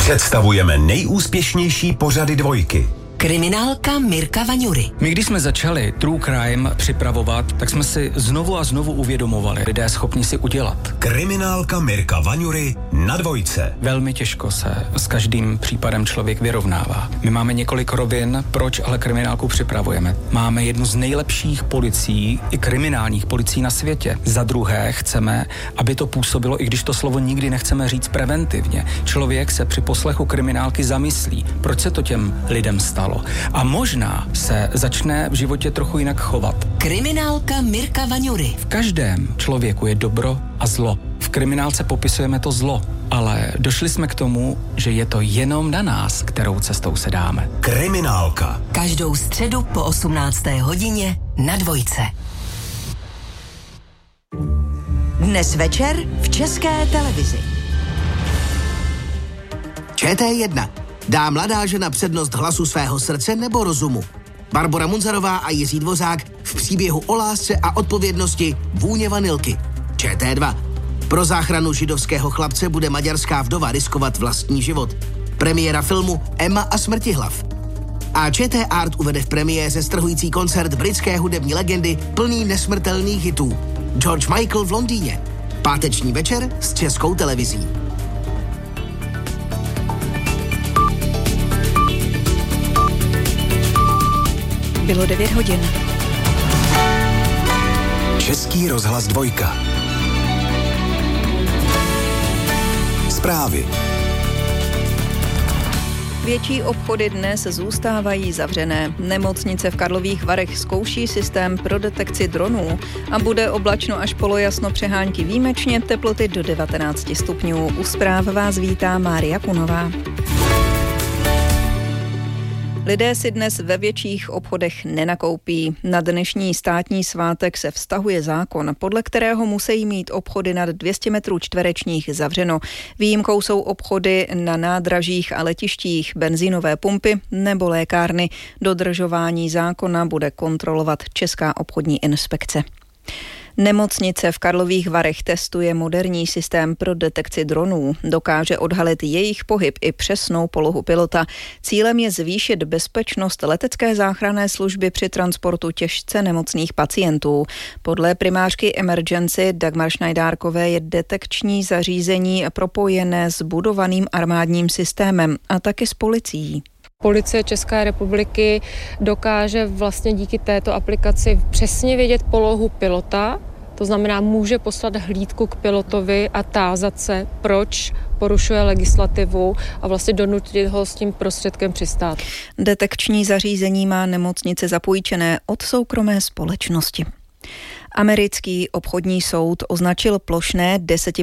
Představujeme nejúspěšnější pořady Dvojky. Kriminálka Mirka Vaňury. My, když jsme začali True Crime připravovat, tak jsme si znovu a znovu uvědomovali, lidé schopni si udělat. Kriminálka Mirka Vaňury na Dvojce. Velmi těžko se s každým případem člověk vyrovnává. My máme několik rovin, proč ale kriminálku připravujeme. Máme jednu z nejlepších policií, i kriminálních policií na světě. Za druhé chceme, aby to působilo, i když to slovo nikdy nechceme říct preventivně. Člověk se při poslechu kriminálky zamyslí, proč se to těm lidem stalo. A možná se začne v životě trochu jinak chovat. Kriminálka Mirka Vaňury. V každém člověku je dobro a zlo. V kriminálce popisujeme to zlo, ale došli jsme k tomu, že je to jenom na nás, kterou cestou se dáme. Kriminálka. Každou středu po 18. hodině na Dvojce. Dnes večer v České televizi. ČT1. Dá mladá žena přednost hlasu svého srdce nebo rozumu? Barbora Munzarová a Jiří Dvořák v příběhu o lásce a odpovědnosti Vůně vanilky. ČT2. Pro záchranu židovského chlapce bude maďarská vdova riskovat vlastní život. Premiéra filmu Emma a Smrtihlav. A ČT Art uvede v premiéře strhující koncert britské hudební legendy plný nesmrtelných hitů. George Michael v Londýně. Páteční večer s Českou televizí. Bylo 9 hodin. Český rozhlas Dvojka. Zprávy. Větší obchody dnes zůstávají zavřené. Nemocnice v Karlových Varech zkouší systém pro detekci dronů a bude oblačno až polojasno, přehánky výjimečně, teploty do 19 stupňů. U zpráv vás vítá Mária Kunová. Lidé si dnes ve větších obchodech nenakoupí. Na dnešní státní svátek se vztahuje zákon, podle kterého musí mít obchody nad 200 metrů čtverečních zavřeno. Výjimkou jsou obchody na nádražích a letištích, benzínové pumpy nebo lékárny. Dodržování zákona bude kontrolovat Česká obchodní inspekce. Nemocnice v Karlových Varech testuje moderní systém pro detekci dronů. Dokáže odhalit jejich pohyb i přesnou polohu pilota. Cílem je zvýšit bezpečnost letecké záchranné služby při transportu těžce nemocných pacientů. Podle primářky Emergency Dagmar Šnajdárkové je detekční zařízení propojené s budovaným armádním systémem a taky s policií. Policie České republiky dokáže vlastně díky této aplikaci přesně vědět polohu pilota, to znamená, může poslat hlídku k pilotovi a tázat se, proč porušuje legislativu a vlastně donutit ho s tím prostředkem přistát. Detekční zařízení má nemocnice zapůjčené od soukromé společnosti. Americký obchodní soud označil plošné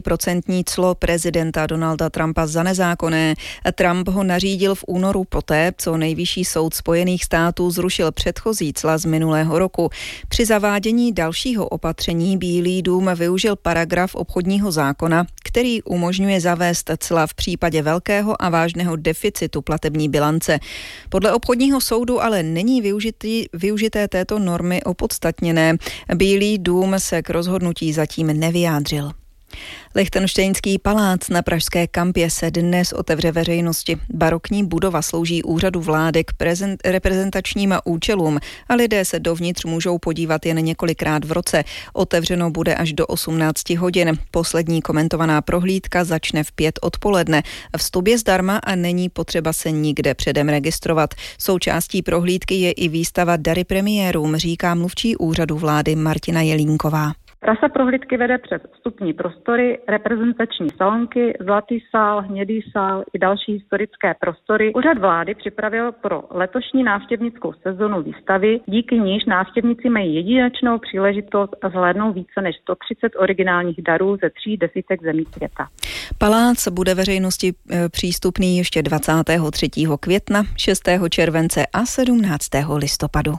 10% clo prezidenta Donalda Trumpa za nezákonné. Trump ho nařídil v únoru poté, co nejvyšší soud Spojených států zrušil předchozí cla z minulého roku. Při zavádění dalšího opatření Bílý dům využil paragraf obchodního zákona, který umožňuje zavést cla v případě velkého a vážného deficitu platební bilance. Podle obchodního soudu ale není využité této normy opodstatněné. Bílý dům se k rozhodnutí zatím nevyjádřil. Lichtenštejnský palác na Pražské Kampě se dnes otevře veřejnosti. Barokní budova slouží úřadu vlády k reprezentačním účelům a lidé se dovnitř můžou podívat jen několikrát v roce. Otevřeno bude až do 18 hodin. Poslední komentovaná prohlídka začne v 5 odpoledne. Vstup je zdarma a není potřeba se nikde předem registrovat. Součástí prohlídky je i výstava Dary premiérům, říká mluvčí úřadu vlády Martina Jelínková. Trasa prohlídky vede přes vstupní prostory, reprezentační salonky, zlatý sál, hnědý sál i další historické prostory. Úřad vlády připravil pro letošní návštěvnickou sezonu výstavy, díky níž návštěvníci mají jedinečnou příležitost zhlédnout více než 130 originálních darů ze 3 desítek zemí světa. Palác bude veřejnosti přístupný ještě 23. května, 6. července a 17. listopadu.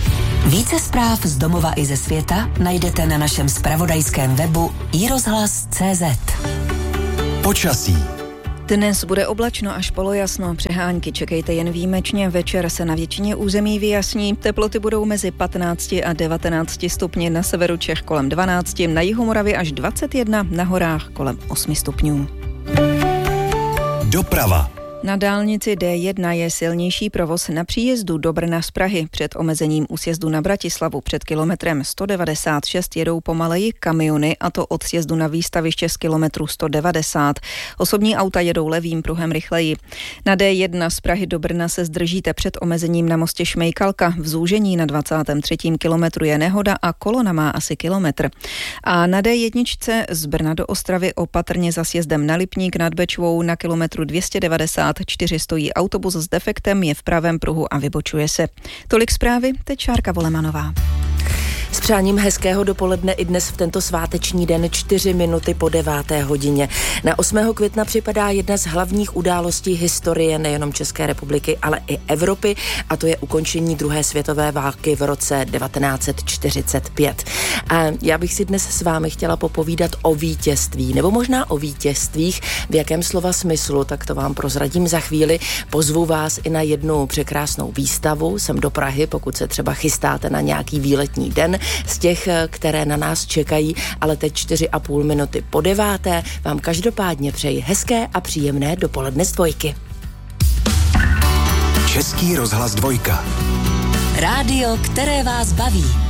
Více zpráv z domova i ze světa najdete na našem zpravodajském webu iRozhlas.cz. Počasí. Dnes bude oblačno až polojasno, přehánky čekejte jen výjimečně, večer se na většině území vyjasní, teploty budou mezi 15 a 19 stupni, na severu Čech kolem 12, na jihu Moravy až 21, na horách kolem 8 stupňů. Doprava. Na dálnici D1 je silnější provoz na příjezdu do Brna z Prahy. Před omezením u sjezdu na Bratislavu před kilometrem 196 jedou pomaleji kamiony, a to od sjezdu na výstaviště z kilometru 190. Osobní auta jedou levým pruhem rychleji. Na D1 z Prahy do Brna se zdržíte před omezením na mostě Šmejkalka. V zúžení na 23. kilometru je nehoda a kolona má asi kilometr. A na D1 z Brna do Ostravy opatrně za sjezdem na Lipník nad Bečvou na kilometru 294 stojí autobus s defektem, je v pravém pruhu a vybočuje se. Tolik zprávy, teď Šárka Volemanová. S přáním hezkého dopoledne i dnes v tento sváteční den 4 minuty po 9. hodině. Na 8. května připadá jedna z hlavních událostí historie nejenom České republiky, ale i Evropy, a to je ukončení druhé světové války v roce 1945. A já bych si dnes s vámi chtěla popovídat o vítězství, nebo možná o vítězstvích, v jakém slova smyslu, tak to vám prozradím za chvíli. Pozvu vás i na jednu překrásnou výstavu sem do Prahy, pokud se třeba chystáte na nějaký výletní den, z těch, které na nás čekají, ale teď 4,5 minuty po 9. vám každopádně přeji hezké a příjemné dopoledne z Dvojky. Český rozhlas Dvojka. Rádio, které vás baví.